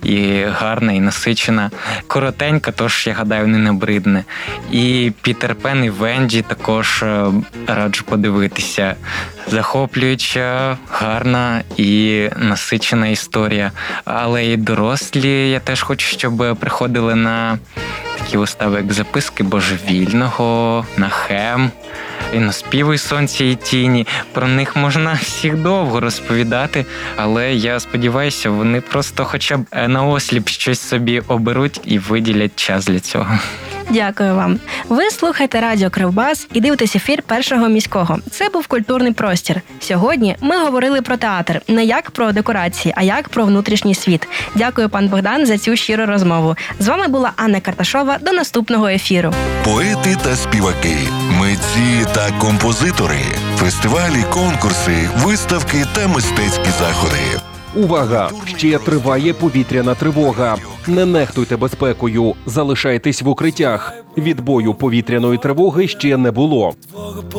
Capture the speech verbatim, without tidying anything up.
і гарна, і насичена. Коротенька, тож, я гадаю, не набридне. І Пітер Пен, і Венді також раджу подивитися. Захоплююча, гарна і насичена історія. Але і дорослі, я теж хочу, щоб приходили на такі вистави, як «Записки божевільного», «Нахем», і «Наспівуй сонця і тіні». Про них можна всіх довго розповідати, але я сподіваюся, вони просто хоча б наосліп щось собі оберуть і виділять час для цього. Дякую вам. Ви слухаєте радіо Кривбас і дивитесь ефір Першого міського. Це був культурний простір. Сьогодні ми говорили про театр, не як про декорації, а як про внутрішній світ. Дякую, пан Богдан, за цю щиру розмову. З вами була Анна Карташова. До наступного ефіру. Поети та співаки, митці та композитори, фестивалі, конкурси, виставки та мистецькі заходи. Увага! Ще триває повітряна тривога. Не нехтуйте безпекою, залишайтесь в укриттях. Відбою повітряної тривоги ще не було.